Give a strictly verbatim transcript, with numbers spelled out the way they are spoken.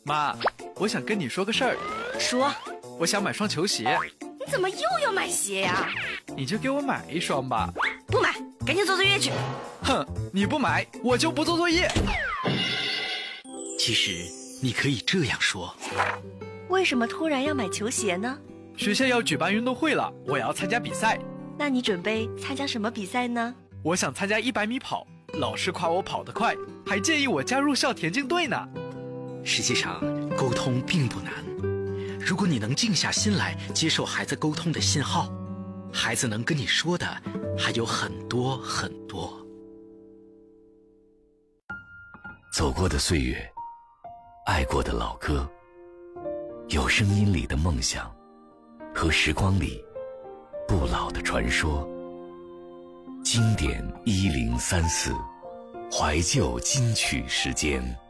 妈，我想跟你说个事儿。 说。 我想买双球鞋。 你怎么又要买鞋呀？ 你就给我买一双吧。 不买，赶紧做作业去。 哼，你不买，我就不做作业。 其实你可以这样说。 为什么突然要买球鞋呢？ 学校要举办运动会了，我要参加比赛。 那你准备参加什么比赛呢？ 我想参加一百米跑，老师夸我跑得快，还建议我加入校田径队呢。 实际上，沟通并不难。如果你能静下心来接受孩子沟通的信号，孩子能跟你说的还有很多很多。 走过的岁月，爱过的老歌，有声音里的梦想，和时光里不老的传说。经典一零三四，怀旧金曲时间。